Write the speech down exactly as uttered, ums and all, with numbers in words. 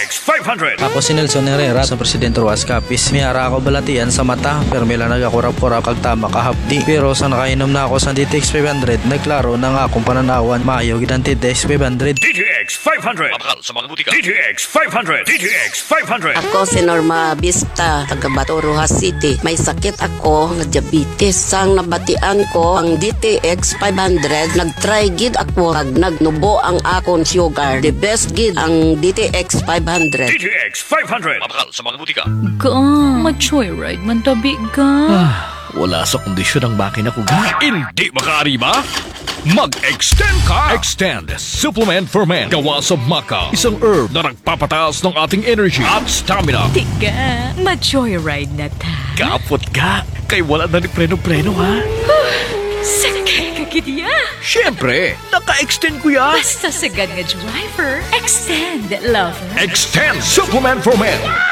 X five hundred. Ako si Nelson Herrera sa Presidente Ruas Capiz. May ara ako balatian sa mata, pero may lang nagakurap-kurap kag tama kahapdi. Pero sa nakainom na ako sa D T X five hundred, nagklaro na nga akong pananawan maayo gid ang D T X five hundred. D T X five hundred. Mabakal sa mga butika. D T X five hundred. D T X five hundred. Ako si Norma Vista, taga Bato, Rojas City. May sakit ako nga diabetes. Sang nabatian ko ang D T X five hundred, nag-try gid ako kag nagnubo ang akon sugar. The best gid ang D T X five hundred. D T X five hundred. Mabakal sa mga butika. Ga, mag-joyride man tabi ga. Wala sa kondisyon ang makina ko ga. Hindi makaari ba? Mag-extend ka! Extend Supplement for Men. Gawa sa maca. Isang herb na nagpapataas ng ating energy at stamina. Tiga, mag-joyride na ta. Kapot ka. Kay wala na ni preno-preno ha. Sakay ka gidya. Siyempre, naka-extend ko ya. Basta sagad nga driver, extend lover. Extend Supplement for Men.